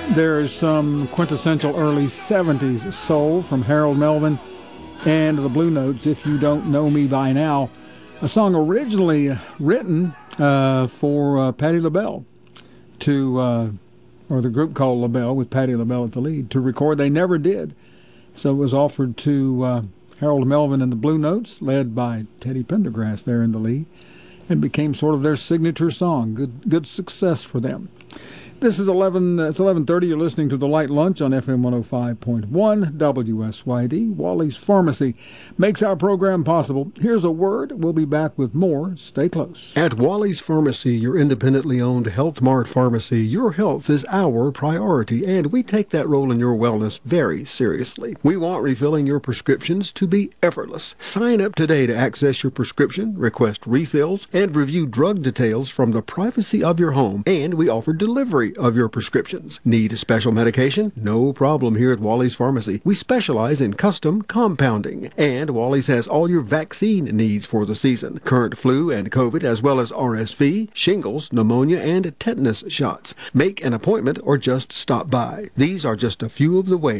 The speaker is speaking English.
There is some quintessential early 70s soul from Harold Melvin and the Blue Notes, If You Don't Know Me By Now, a song originally written for Patti LaBelle or the group called LaBelle with Patti LaBelle at the lead, to record. They never did. So it was offered to Harold Melvin and the Blue Notes, led by Teddy Pendergrass there in the lead, and became sort of their signature song. Good success for them. This is 11:30. You're listening to The Light Lunch on FM 105.1 WSYD. Wally's Pharmacy makes our program possible. Here's a word. We'll be back with more. Stay close. At Wally's Pharmacy, your independently owned Health Mart pharmacy, your health is our priority, and we take that role in your wellness very seriously. We want refilling your prescriptions to be effortless. Sign up today to access your prescription, request refills, and review drug details from the privacy of your home, and we offer delivery of your prescriptions. Need special medication? No problem here at Wally's Pharmacy. We specialize in custom compounding. And Wally's has all your vaccine needs for the season. Current flu and COVID, as well as RSV, shingles, pneumonia, and tetanus shots. Make an appointment or just stop by. These are just a few of the ways